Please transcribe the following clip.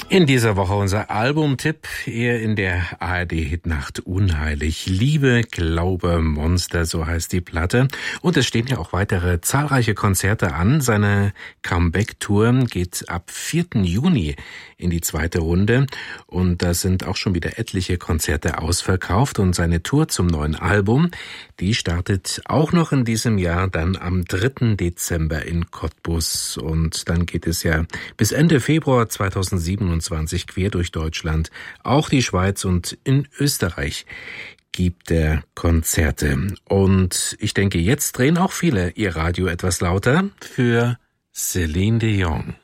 In dieser Woche unser Albumtipp, eher in der ARD-Hitnacht Unheilig. Liebe, Glaube, Monster, so heißt die Platte. Und es stehen ja auch weitere zahlreiche Konzerte an. Seine Comeback-Tour geht ab 4. Juni in die zweite Runde. Und da sind auch schon wieder etliche Konzerte ausverkauft. Und seine Tour zum neuen Album, die startet auch noch in diesem Jahr, dann am 3. Dezember in Cottbus. Und dann geht es ja bis Ende Februar 2027 quer durch Deutschland, auch die Schweiz, und in Österreich gibt er Konzerte. Und ich denke, jetzt drehen auch viele ihr Radio etwas lauter für Celine Dion.